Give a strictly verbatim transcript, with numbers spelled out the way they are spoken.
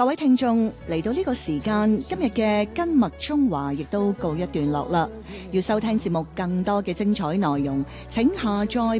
各位聽眾，嚟到呢個時間，今日嘅跟麥中華亦都告一段落啦。要收聽節目更多嘅精彩內容，請下載